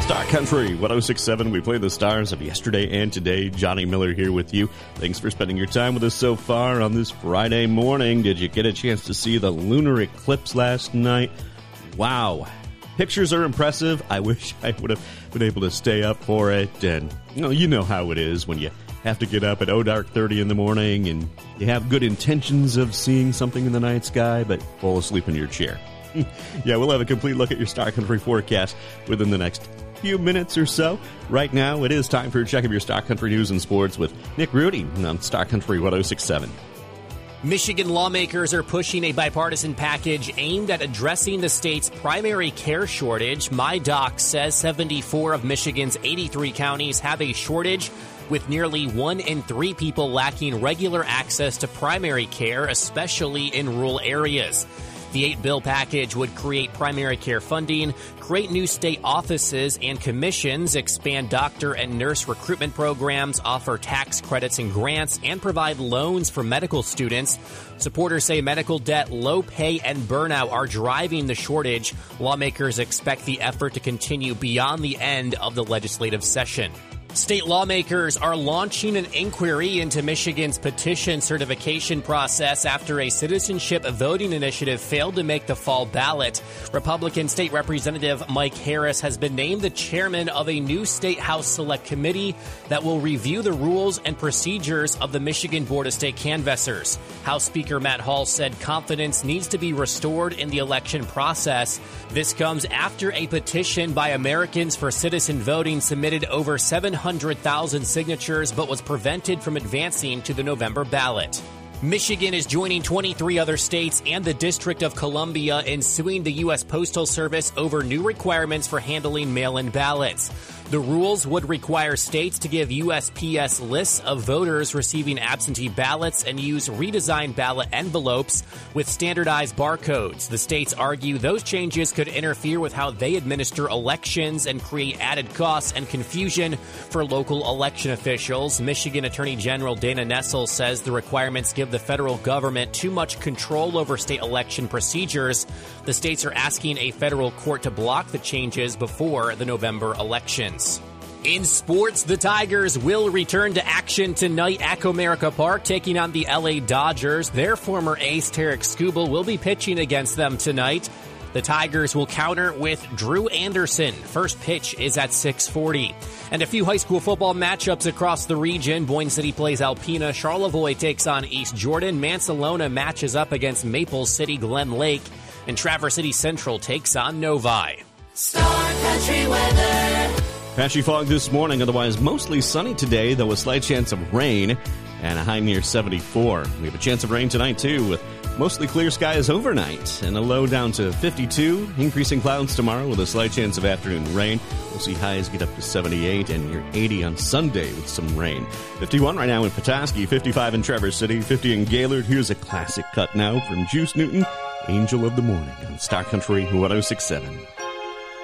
Star Country 106.7. We play the stars of yesterday and today. Johnny Miller here with you. Thanks for spending your time with us so far on this Friday morning. Did you get a chance to see the lunar eclipse last night? Wow. Pictures are impressive. I wish I would have been able to stay up for it. And you know how it is when you have to get up at dark 30 in the morning and you have good intentions of seeing something in the night sky, but fall asleep in your chair. Yeah, we'll have a complete look at your Star Country forecast within the next few minutes or so. Right now, it is time for a check of your Star Country news and sports with Nick Rudy on Star Country 106.7. Michigan lawmakers are pushing a bipartisan package aimed at addressing the state's primary care shortage. MyDoc says 74 of Michigan's 83 counties have a shortage, with nearly 1 in 3 people lacking regular access to primary care, especially in rural areas. The 8-bill package would create primary care funding, create new state offices and commissions, expand doctor and nurse recruitment programs, offer tax credits and grants, and provide loans for medical students. Supporters say medical debt, low pay, and burnout are driving the shortage. Lawmakers expect the effort to continue beyond the end of the legislative session. State lawmakers are launching an inquiry into Michigan's petition certification process after a citizenship voting initiative failed to make the fall ballot. Republican State Representative Mike Harris has been named the chairman of a new State House Select Committee that will review the rules and procedures of the Michigan Board of State Canvassers. House Speaker Matt Hall said confidence needs to be restored in the election process. This comes after a petition by Americans for Citizen Voting submitted over 700,000 signatures but was prevented from advancing to the November ballot. Michigan is joining 23 other states and the District of Columbia in suing the U.S. Postal Service over new requirements for handling mail-in ballots. The rules would require states to give USPS lists of voters receiving absentee ballots and use redesigned ballot envelopes with standardized barcodes. The states argue those changes could interfere with how they administer elections and create added costs and confusion for local election officials. Michigan Attorney General Dana Nessel says the requirements give the federal government too much control over state election procedures. The states are asking a federal court to block the changes before the November election. In sports, the Tigers will return to action tonight at Comerica Park, taking on the LA Dodgers. Their former ace, Tarek Skubal, will be pitching against them tonight. The Tigers will counter with Drew Anderson. First pitch is at 6:40. And a few high school football matchups across the region. Boyne City plays Alpena. Charlevoix takes on East Jordan. Mansalona matches up against Maple City Glen Lake. And Traverse City Central takes on Novi. Star Country weather. Patchy fog this morning, otherwise mostly sunny today, though a slight chance of rain and a high near 74. We have a chance of rain tonight, too, with mostly clear skies overnight and a low down to 52. Increasing clouds tomorrow with a slight chance of afternoon rain. We'll see highs get up to 78 and near 80 on Sunday with some rain. 51 right now in Petoskey, 55 in Traverse City, 50 in Gaylord. Here's a classic cut now from Juice Newton, Angel of the Morning on Star Country 106.7.